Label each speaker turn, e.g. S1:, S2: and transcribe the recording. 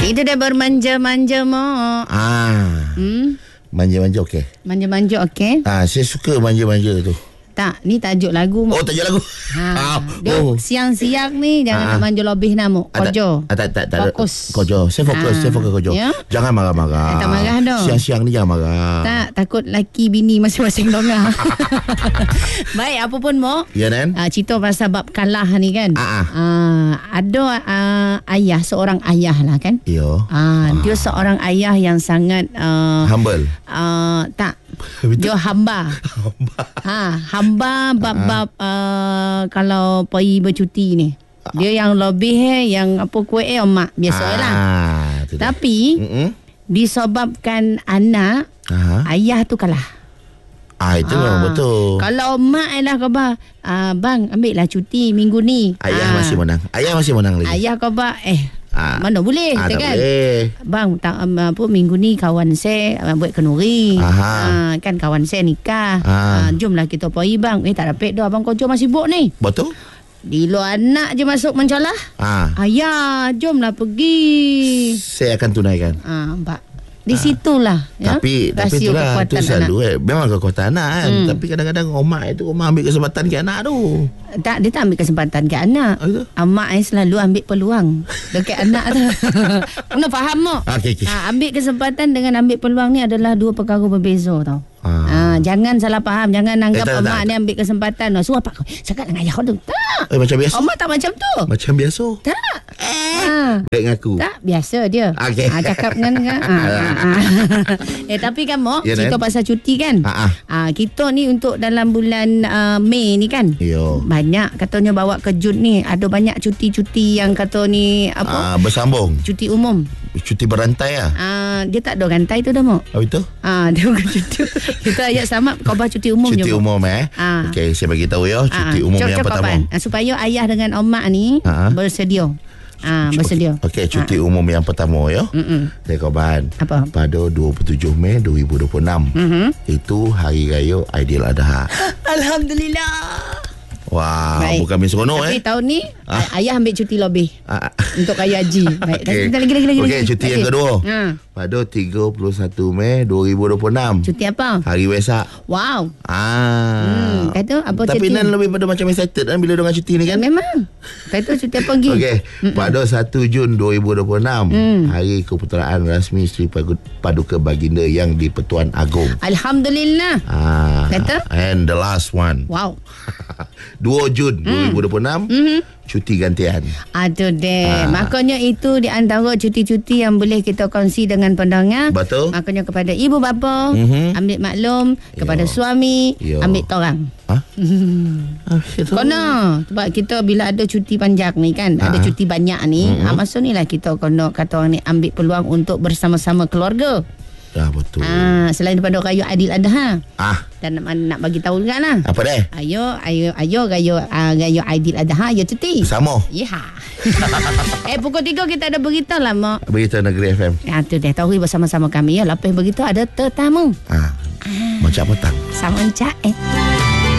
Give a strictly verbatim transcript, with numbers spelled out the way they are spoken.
S1: Itu dia bermanja-manja mo.
S2: Ah.
S1: Hmm?
S2: Manja-manja okey.
S1: Manja-manja okey.
S2: Ah, saya suka manja-manja tu.
S1: Tak, ni tajuk lagu mo.
S2: Oh, tajuk lagu.
S1: Ha.
S2: Ah,
S1: Duk,
S2: oh.
S1: siang-siang ni jangan
S2: Ah.
S1: nak manja lebih namo. Kojo.
S2: Ah, tak, tak, tak, tak.
S1: Fokus.
S2: Kojo. Saya fokus,
S1: Ah.
S2: saya fokus kojo.
S1: Ya?
S2: Jangan marah-marah.
S1: Eh, tak marah dah.
S2: Siang-siang ni jangan marah.
S1: Tak, takut laki bini masing-masing dongah. Baik, apa pun mo.
S2: Ya, Nan?
S1: Uh, cerita pasal bab kalah ni kan.
S2: Ah, ah.
S1: Uh, ada uh, ayah, seorang ayah lah kan.
S2: Ya.
S1: Uh, dia seorang ayah yang sangat uh,
S2: Humble.
S1: uh, tak.
S2: Betul?
S1: Dia hamba. ha, hamba bab-bab uh, kalau pergi bercuti ni. Dia yang lebih eh, yang apa kuih eh mak biasalah.
S2: Ah, tu dah.
S1: Tapi
S2: Mm-mm.
S1: disebabkan anak,
S2: Aha.
S1: ayah tu kalah.
S2: Ah, itu memang betul.
S1: Kalau mak lah khabar, ah, bang ambil lah cuti minggu ni.
S2: Ayah
S1: Ah,
S2: masih menang. Ayah masih menang lagi.
S1: Ayah khabar eh
S2: Ah.
S1: mana boleh
S2: Ah, tak
S1: kan?
S2: boleh.
S1: Bang tak um, apa minggu ni kawan saya uh, buat kenduri.
S2: Aha.
S1: Ah, kan kawan saya nikah.
S2: Ah.
S1: Ah, jomlah kita pergi bang. Eh tak dapat dah abang Kojo masih sibuk ni.
S2: Betul?
S1: Dilo anak je masuk mencalah.
S2: Ah.
S1: Ayah, jomlah pergi.
S2: Saya akan tunaikan.
S1: Ah, Mbak. Di situlah ya.
S2: Tapi tapi
S1: rasio
S2: itulah itu
S1: kekuatan
S2: selalu eh. Memang kekuatan anak kan.
S1: Hmm.
S2: Tapi kadang-kadang omak itu omak ambil kesempatan ke anak tu.
S1: Tak, dia tak ambil kesempatan ke anak.
S2: Oh, itu?
S1: Amak saya selalu ambil peluang dekat anak tu. Kena faham tak?
S2: Okey, okey.
S1: Ha, ambil kesempatan dengan ambil peluang ni adalah dua perkara berbeza tau.
S2: Ah.
S1: Ha, jangan salah faham. Jangan anggap
S2: Eh, tak,
S1: amak
S2: tak.
S1: ni ambil kesempatan. Suruh apa kau? Cakap dengan ayah kau tu. Tak.
S2: Eh, macam biasa.
S1: Amak tak macam tu.
S2: Macam biasa.
S1: Tak. Ha.
S2: Baik ngaku.
S1: Tak, biasa dia.
S2: Okey.
S1: Ha, cakap dengan kan. Ha, ha, ha. Eh, tapi kan Mok,
S2: Ya,
S1: cerita
S2: Nan?
S1: pasal cuti kan.
S2: Ha, ha.
S1: Ha, kita ni untuk dalam bulan uh, Mei ni kan.
S2: Yo.
S1: Banyak katanya bawa kejut ni. Ada banyak cuti-cuti yang kata ni apa?
S2: Ah, bersambung.
S1: Cuti umum.
S2: Cuti berantai lah.
S1: Ah, dia tak ada rantai tu dah Mok.
S2: Apa itu?
S1: Ah, dia bukan cuti. Kita ayat sama khabar cuti umum je.
S2: Cuti
S1: Mok.
S2: umum eh.
S1: Ah.
S2: Okey, saya bagi tahu ya. Cuti
S1: Ah,
S2: umum
S1: cop-
S2: yang
S1: cop
S2: pertama.
S1: kapan? Ah, supaya ayah dengan omak ni
S2: Ah.
S1: bersedia. Ah, bersedia.
S2: Okey, cuti umum yang pertama ya.
S1: Mm-mm.
S2: Saya kawan.
S1: Apa?
S2: Pada dua puluh tujuh Mei dua ribu dua puluh enam.
S1: Mhm.
S2: Itu hari raya Aidiladha.
S1: Alhamdulillah.
S2: Wah,
S1: Baik.
S2: bukan main seronok
S1: Tapi
S2: eh.
S1: tahun ni
S2: Ah.
S1: ayah ambil cuti lebih
S2: Ah.
S1: untuk raya haji. Baik.
S2: Okey.
S1: Kita lagi lagi lagi.
S2: Okey,
S1: lagi.
S2: cuti yang
S1: Lagi.
S2: kedua.
S1: Ha.
S2: Pada tiga puluh satu Mei dua ribu dua puluh enam.
S1: Cuti apa?
S2: Hari Wesak.
S1: Wow.
S2: Ah.
S1: Hmm, kata apa
S2: Tapi
S1: cuti?
S2: Nan lebih pada macam excited kan bila dengan cuti ni kan?
S1: Memang. Kata cuti apa lagi?
S2: Okey, pada satu Jun dua ribu dua puluh enam,
S1: Hmm.
S2: hari keputeraan rasmi Sri Paduka Baginda yang di-Pertuan Agong.
S1: Alhamdulillah.
S2: Ah.
S1: Kata?
S2: And the last one.
S1: Wow.
S2: dua Jun dua ribu dua puluh enam,
S1: Mhm.
S2: cuti gantian.
S1: Aduh deh.
S2: Ah.
S1: Makanya itu di antara cuti-cuti yang boleh kita kongsi dengan pendengar.
S2: Betul.
S1: Makanya kepada ibu bapa,
S2: Mhm.
S1: ambil maklum. Kepada
S2: Yo.
S1: suami,
S2: Yo.
S1: ambil torang.
S2: Ha? Ah, itu.
S1: Kena. Sebab kita bila ada cuti panjang ni kan, ada
S2: Ah.
S1: cuti banyak ni,
S2: Mhm.
S1: ah, masa ni lah kita kena kata orang ni ambil peluang untuk bersama-sama keluarga.
S2: Dah betul.
S1: Ah, selain daripada raya Aidiladha.
S2: Ah,
S1: Dan nak, nak bagi tahu juga lah.
S2: apa deh?
S1: Ayo, ayo, ayo raya uh, raya Aidiladha, ya cuti.
S2: Sama.
S1: Ya. eh pukul tiga kita ada berita lah Mak.
S2: Berita Negeri F M.
S1: Ya tu deh tahu bersama-sama kami ya. Lepas berita ada tetamu.
S2: Ah. Macam petang.
S1: Sama Encik eh.